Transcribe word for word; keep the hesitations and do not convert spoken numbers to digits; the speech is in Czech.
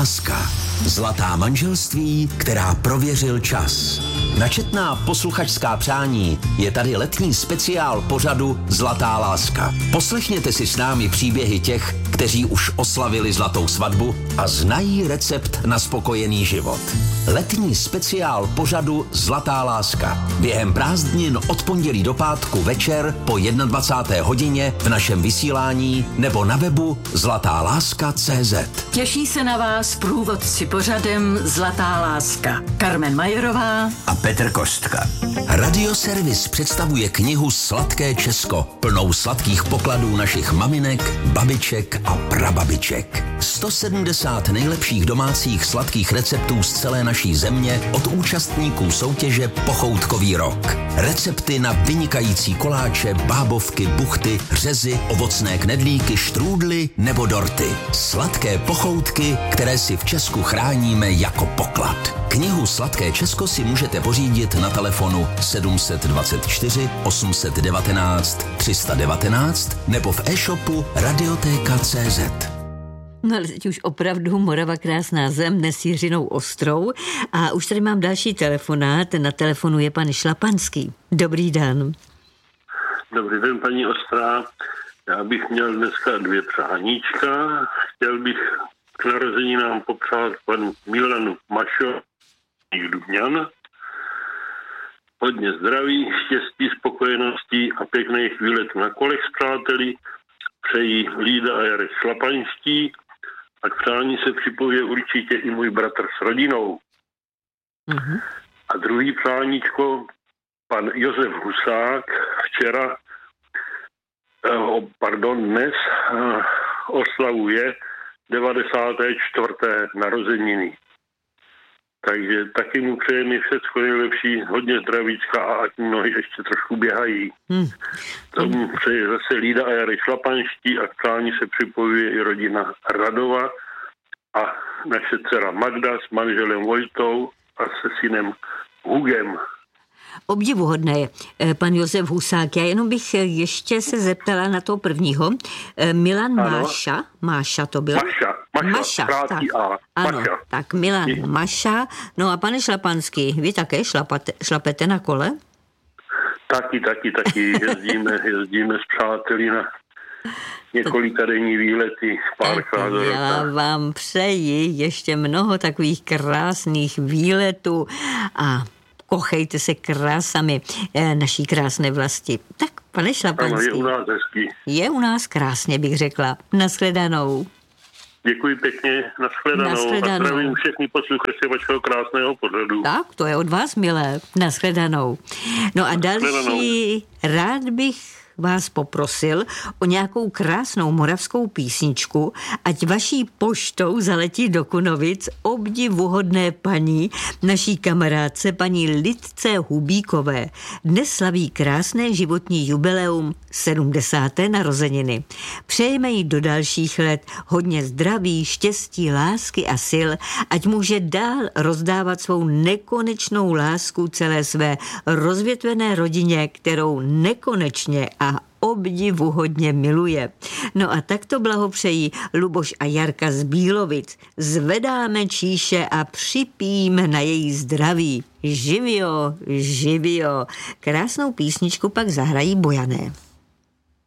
láska. Zlatá manželství, která prověřil čas. Na četná posluchačská přání je tady letní speciál pořadu Zlatá láska. Poslechněte si s námi příběhy těch, kteří už oslavili zlatou svatbu a znají recept na spokojený život. Letní speciál pořadu Zlatá láska. Během prázdnin od pondělí do pátku večer po dvacáté jedné hodině v našem vysílání nebo na webu zlatá láska tečka cé zet. Těší se na vás průvodci pořadem Zlatá láska. Carmen Majerová a Petr Kostka. Radioservis představuje knihu Sladké Česko, plnou sladkých pokladů našich maminek, babiček a prababiček. sto sedmdesát nejlepších domácích sladkých receptů z celé naší země od účastníků soutěže Pochoutkový rok. Recepty na vynikající koláče, bábovky, buchty, řezy, ovocné knedlíky, štrůdly nebo dorty. Sladké pochoutky, které si v Česku chráníme jako poklad. Knihu Sladké Česko si můžete pořídit na telefonu sedm dvacet čtyři osm devatenáct tři sta devatenáct nebo v e-shopu radiotéka tečka cé zet. No ale teď už opravdu Morava krásná zem, dnes Jiřinou Ostrou. A už tady mám další telefonát. Na telefonu je pan Šlapanský. Dobrý den. Dobrý den, paní Ostrá. Já bych měl dneska dvě přáníčka. Chtěl bych k narozeninám popřát panu Milanu Mašo, Dubňan. Hodně zdraví, štěstí, spokojenosti a pěkných výletů na kolech s přáteli. Přejí Lída a Jarek Šlapanští a k přání se připojí určitě i můj bratr s rodinou. Mm-hmm. A druhý přáníčko, pan Josef Husák, včera, eh, pardon, dnes eh, oslavuje devadesáté čtvrté narozeniny. Takže taky mu přejeme všecko nejlepší, hodně zdravíčka a ať nohy ještě trošku běhají. Hmm. To mu přeje zase Lída a Jarek Šlapanští a k přání se připojuje i rodina Radova a naše dcera Magda s manželem Vojtou a se synem Hugem. Obdivuhodné je pan Josef Husák. Já jenom bych ještě se zeptala na toho prvního. Milan ano. Máša. Máša to byl? Maša. Maša. Maša tak. A. Ano, Maša. tak Milan I. Maša. No a pane Šlapanský, vy také šlapate, šlapete na kole? Taky, taky, taky. Jezdíme, jezdíme s přáteli na několika denní výlety. Párkrát do roka. Já vám přeji ještě mnoho takových krásných výletů a kochejte se krásami naší krásné vlasti. Tak, pane Šlapanský. Ano, je u nás hezký. Je u nás krásně, bych řekla. Nashledanou. Děkuji pěkně, nashledanou. Nashledanou. A zdravím všechny posluchače vašeho krásného pořadu. Tak, to je od vás, milé. Nashledanou. No a další, rád bych vás poprosil o nějakou krásnou moravskou písničku, ať vaší poštou zaletí do Kunovic obdivuhodné paní, naší kamarádce paní Lidce Hubíkové. Dnes slaví krásné životní jubileum sedmdesáté narozeniny. Přejeme jí do dalších let hodně zdraví, štěstí, lásky a sil, ať může dál rozdávat svou nekonečnou lásku celé své rozvětvené rodině, kterou nekonečně a obdivuhodně miluje. No a takto blahopřejí Luboš a Jarka z Bílovic. Zvedáme číše a připijíme na její zdraví. Živio, živio. Krásnou písničku pak zahrají Bojané.